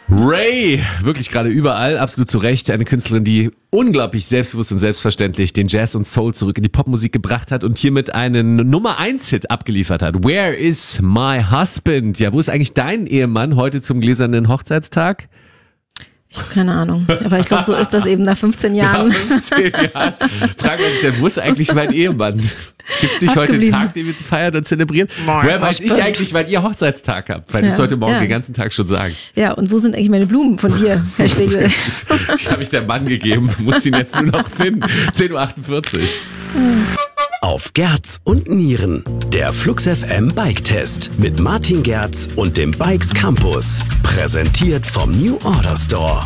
Ray, wirklich gerade überall, absolut zu Recht. Eine Künstlerin, die unglaublich selbstbewusst und selbstverständlich den Jazz und Soul zurück in die Popmusik gebracht hat und hiermit einen Nummer-1-Hit abgeliefert hat. Where is my husband? Ja, wo ist eigentlich dein Ehemann heute zum gläsernen Hochzeitstag? Ich habe keine Ahnung, aber ich glaube, so ist das eben nach 15 Jahren. Nach 15 Jahren. Fragen wir uns dann, wo ist eigentlich mein Ehemann? Gibt es nicht heute einen Tag, den wir feiern und zelebrieren? Woher weiß ich eigentlich, wann ihr Hochzeitstag habt? Weil ich heute Morgen den ganzen Tag schon sagen. Ja, und wo sind eigentlich meine Blumen von dir, Herr Schlegel? Die habe ich der Mann gegeben, muss ihn jetzt nur noch finden. 10.48 Uhr. Auf Gerz und Nieren. Der Flux FM Bike Test mit Martin Gerz und dem Bikes Campus. Präsentiert vom New Order Store.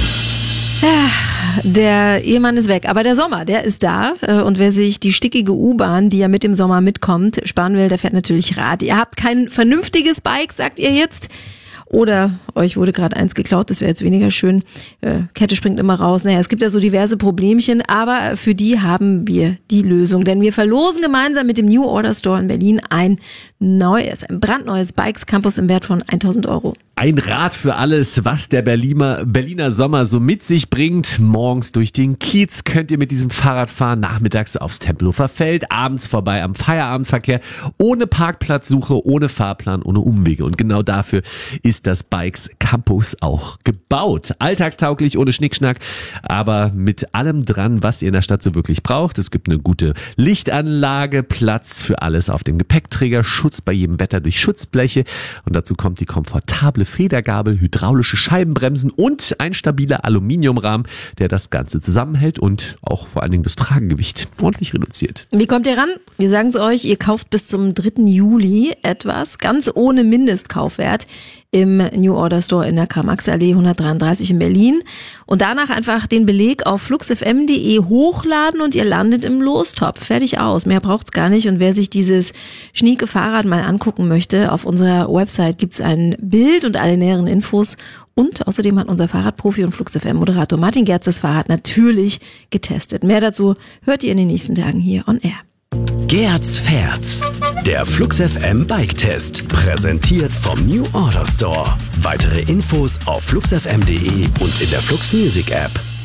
Der Ehemann ist weg, aber der Sommer, der ist da. Und wer sich die stickige U-Bahn, die ja mit dem Sommer mitkommt, sparen will, der fährt natürlich Rad. Ihr habt kein vernünftiges Bike, sagt ihr jetzt. Oder euch wurde gerade eins geklaut, das wäre jetzt weniger schön. Kette springt immer raus. Naja, es gibt ja so diverse Problemchen, aber für die haben wir die Lösung. Denn wir verlosen gemeinsam mit dem New Order Store in Berlin ein brandneues Bikes Campus im Wert von 1.000 Euro. Ein Rad für alles, was der Berliner Sommer so mit sich bringt. Morgens durch den Kiez könnt ihr mit diesem Fahrrad fahren, nachmittags aufs Tempelhofer Feld, abends vorbei am Feierabendverkehr, ohne Parkplatzsuche, ohne Fahrplan, ohne Umwege. Und genau dafür ist das Bikes Campus auch gebaut. Alltagstauglich, ohne Schnickschnack, aber mit allem dran, was ihr in der Stadt so wirklich braucht. Es gibt eine gute Lichtanlage, Platz für alles auf dem Gepäckträger, Schutz bei jedem Wetter durch Schutzbleche und dazu kommt die komfortable Federgabel, hydraulische Scheibenbremsen und ein stabiler Aluminiumrahmen, der das Ganze zusammenhält und auch vor allen Dingen das Tragegewicht ordentlich reduziert. Wie kommt ihr ran? Wir sagen es euch, ihr kauft bis zum 3. Juli etwas, ganz ohne Mindestkaufwert im New Order Store in der Karl-Marx-Allee 133 in Berlin und danach einfach den Beleg auf fluxfm.de hochladen und ihr landet im Lostopf. Fertig aus, mehr braucht's gar nicht. Und wer sich dieses schnieke Fahrrad mal angucken möchte, auf unserer Website gibt's ein Bild und alle näheren Infos. Und außerdem hat unser Fahrradprofi und FluxFM-Moderator Martin Gerz das Fahrrad natürlich getestet. Mehr dazu hört ihr in den nächsten Tagen hier on Air. Gerz fährt's. Der Flux FM Bike Test. Präsentiert vom New Order Store. Weitere Infos auf fluxfm.de und in der Flux Music App.